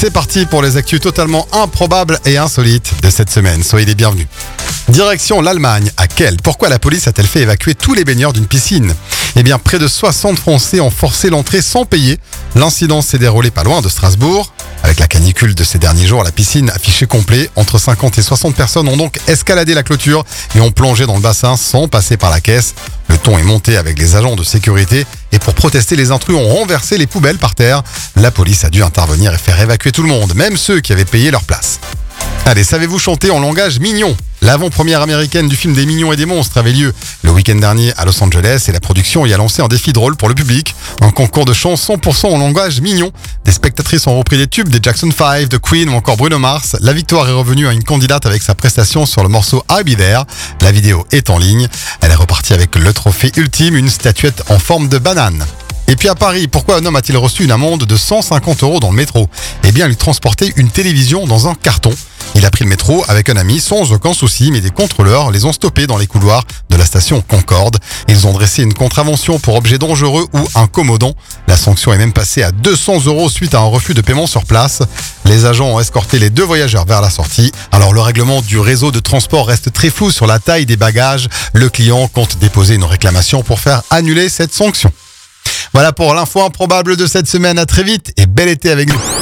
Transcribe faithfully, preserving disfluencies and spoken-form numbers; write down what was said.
C'est parti pour les actus totalement improbables et insolites de cette semaine. Soyez les bienvenus. Direction l'Allemagne. À Kiel. Pourquoi la police a-t-elle fait évacuer tous les baigneurs d'une piscine ? Eh bien, près de soixante Français ont forcé l'entrée sans payer. L'incident s'est déroulé pas loin de Strasbourg. Avec la canicule de ces derniers jours, la piscine affichée complet. Entre cinquante et soixante personnes ont donc escaladé la clôture et ont plongé dans le bassin sans passer par la caisse. Le ton est monté avec les agents de sécurité et pour protester, les intrus ont renversé les poubelles par terre. La police a dû intervenir et faire évacuer tout le monde, même ceux qui avaient payé leur place. Allez, savez-vous chanter en langage mignon ? L'avant-première américaine du film des Mignons et des Monstres avait lieu le week-end dernier à Los Angeles et la production y a lancé un défi drôle pour le public. Un concours de chant cent pour cent en langage mignon. Des spectatrices ont repris des tubes des Jackson five, de Queen ou encore Bruno Mars. La victoire est revenue à une candidate avec sa prestation sur le morceau I'll Be There. La vidéo est en ligne. Elle est repartie avec le trophée ultime, une statuette en forme de banane. Et puis à Paris, pourquoi un homme a-t-il reçu une amende de cent cinquante euros dans le métro ? Eh bien, il transportait une télévision dans un carton. Il a pris le métro avec un ami sans aucun souci, mais des contrôleurs les ont stoppés dans les couloirs de la station Concorde. Ils ont dressé une contravention pour objet dangereux ou incommodant. La sanction est même passée à deux cents euros suite à un refus de paiement sur place. Les agents ont escorté les deux voyageurs vers la sortie. Alors le règlement du réseau de transport reste très flou sur la taille des bagages. Le client compte déposer une réclamation pour faire annuler cette sanction. Voilà pour l'info improbable de cette semaine. À très vite et bel été avec nous.